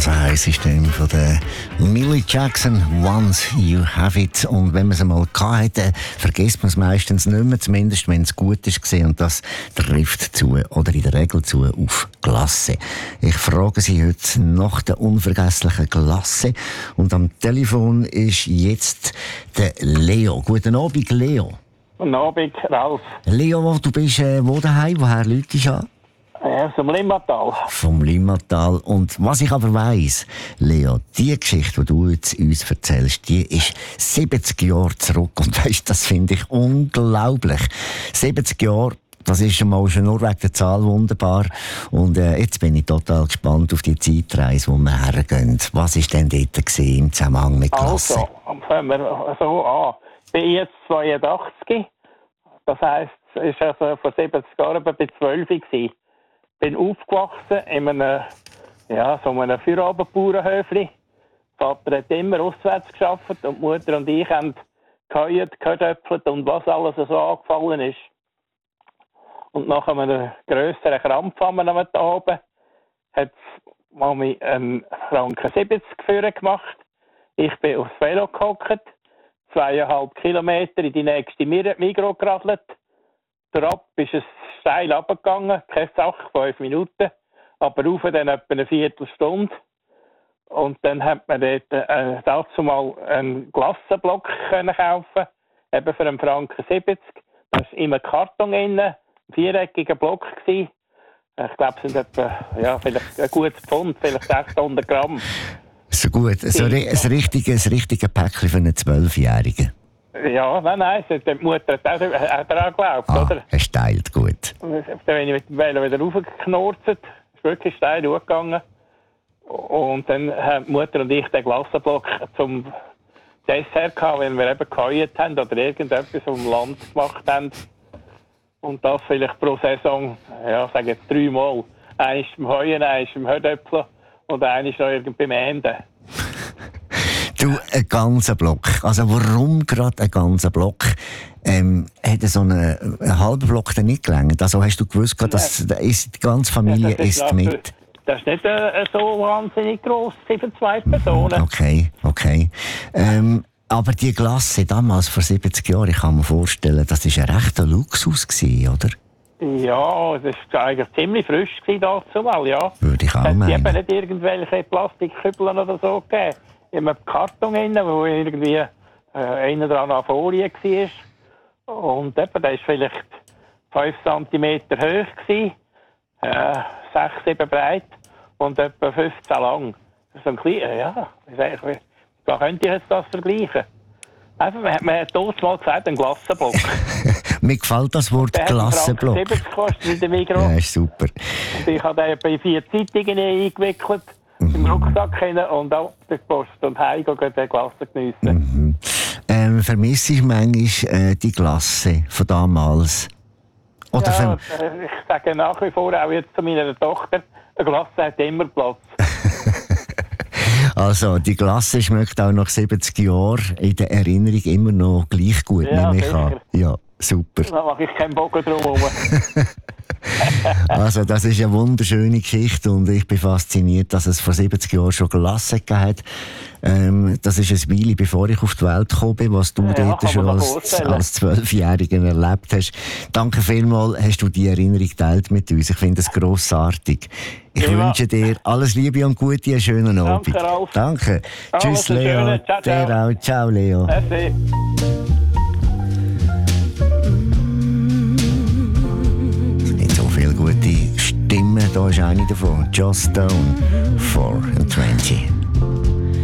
Das heisst, ist dann von der Millie Jackson, Once You Have It. Und wenn man es einmal gehabt hat, vergisst man es meistens nicht mehr, zumindest wenn es gut ist gewesen. Und das trifft zu, oder in der Regel zu, auf Glasse. Ich frage Sie heute nach der unvergesslichen Glasse. Und am Telefon ist jetzt der Leo. Guten Abend, Leo. Guten Abend, Ralf. Leo, du bist wo daheim? Woher läutest du an? Vom Limmatal. Vom Limmatal. Und was ich aber weiss, Leo, die Geschichte, die du jetzt uns erzählst, die ist 70 Jahre zurück. Und weisst, das finde ich unglaublich. 70 Jahre, das ist schon nur wegen der Zahl wunderbar. Und jetzt bin ich total gespannt auf die Zeitreise, wo wir hergehen. Was war denn dort im Zusammenhang mit Klasse? Also, fangen wir so an. Ich bin jetzt 82. Das heisst, es war also vor 70 Jahren bei 12 gewesen. Ich bin aufgewachsen in einem Feierabendbauernhöfli. Vater hat immer auswärts gearbeitet und die Mutter und ich haben gehödöpfelt und was alles so angefallen ist. Und nach einem grösseren Krampf am Abend hat Mami einen Franken 70 Führer gemacht. Ich bin aufs Velo gehockt, 2,5 Kilometer in die nächste Migros geradelt. Ab ist es steil runtergegangen, keine Sache, 5 Minuten, aber rauf dann etwa eine Viertelstunde. Und dann hat man dort dazu mal einen Glassenblock kaufen, eben für einen Franken 70. Da war immer Karton drin, ein viereckiger Block gewesen. Ich glaube, es sind etwa, vielleicht ein gutes Pfund, vielleicht 600 Gramm. So gut, so ein richtiges Päckchen für einen 12-Jährigen. Ja, nein, die Mutter hat auch daran geglaubt, oder? Er steilt gut. Dann bin ich mit dem Velo wieder raufgeknurrt, ist wirklich steil hochgegangen. Und dann haben die Mutter und ich den Glassenblock zum Dessert gehabt, wenn wir eben geheuert haben oder irgendetwas vom Land gemacht haben. Und das vielleicht pro Saison, sagen jetzt 3 Mal. Eins beim Heuen, eins beim Hödöpfeln und eins noch irgendwie beim Ende. Du, ein ganzer Block. Also warum gerade ein ganzer Block? Hätte so einen halben Block dann nicht gelangt? Also hast du gewusst, dass die ganze Familie isst mit? Das ist nicht so wahnsinnig gross für 2 Personen. Okay. Aber die Glasse damals, vor 70 Jahren, ich kann mir vorstellen, das war ein rechter Luxus gewesen, oder? Ja, das war eigentlich ziemlich frisch dazu mal, ja. Würde ich auch meinen. Es hat eben nicht irgendwelche Plastikkübeln oder so gegeben. In einem Karton drin, wo irgendwie einer dran an Folie war. Und eben, der war vielleicht 5 cm hoch gewesen, 6, 7 breit und etwa 15 lang. Das ist ein kleiner, da könnte ich jetzt das vergleichen. Also, man hat damals mal gesagt, ein Glassenblock. Mir gefällt das Wort Glassenblock. Der hat 70 gekostet in der Migros. Ja, ist super. Und ich habe den bei 4 Zeitungen eingewickelt. Im Rucksack hin und auf der Post und heimgehen den Glasse geniessen. Vermisse ich manchmal die Glasse von damals? Oder ich sage nach wie vor auch jetzt zu meiner Tochter, eine Glasse hat immer Platz. Also, die Glasse schmeckt auch nach 70 Jahren in der Erinnerung immer noch gleich gut, nehme ich an. Ja, super. Da mache ich keinen Bogen drum herum. Also, das ist eine wunderschöne Geschichte und ich bin fasziniert, dass es vor 70 Jahren schon Glasse gegeben hat. Das ist ein Weile, bevor ich auf die Welt gekommen bin, was du dort schon als 12-Jähriger erlebt hast. Danke vielmals, hast du die Erinnerung geteilt mit uns. Ich finde es grossartig. Ich wünsche dir alles Liebe und Gute, einen schönen Abend. Danke, Ralf. Danke. Tschüss, Leo. Ciao, ciao. Dir auch. Ciao, Leo. Merci. Viele gute Stimmen, da ist eine davon. Joss Stone, 24.